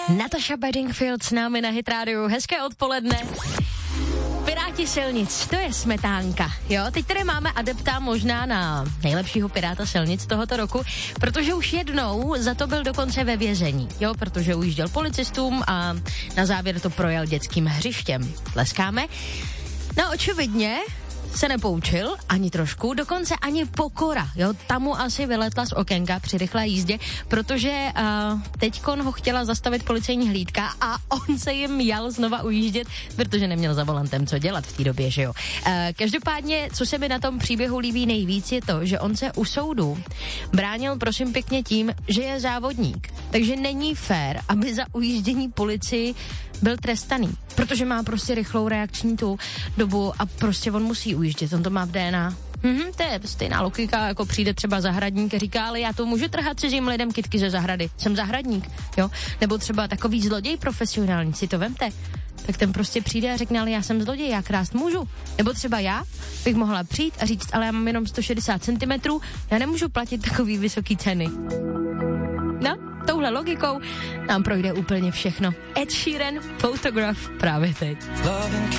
Natasha Bedingfield s námi na Hit Radio. Hezké odpoledne. Piráti silnic, to je smetánka, jo? Teď tady máme adepta možná na nejlepšího piráta silnic tohoto roku, protože už jednou za to byl dokonce ve vězení, jo? Protože ujížděl policistům a na závěr to projel dětským hřištěm. Tleskáme. No očividně se nepoučil ani trošku, dokonce ani pokora, jo, tam mu asi vyletla z okénka při rychlé jízdě, protože teďkon ho chtěla zastavit policejní hlídka a on se jim jal znova ujíždět, protože neměl za volantem co dělat v té době, že jo. Každopádně, co se mi na tom příběhu líbí nejvíc, je to, že on se u soudu bránil prosím pěkně tím, že je závodník, takže není fér, aby za ujíždění policii byl trestaný, protože má prostě rychlou reakční tu dobu a prostě on musí ujíždět, on to má v DNA. To je stejná logika, jako přijde třeba zahradník a říká, ale já to můžu trhat cizím lidem kytky ze zahrady, jsem zahradník, jo? Nebo třeba takový zloděj profesionální, si to vemte, tak ten prostě přijde a řekne, ale já jsem zloděj, já krást můžu. Nebo třeba já bych mohla přijít a říct, ale já mám jenom 160 cm, já nemůžu platit takový vysoký ceny. No, touhle logikou nám projde úplně všechno. Ed Sheeran, Photograph právě teď.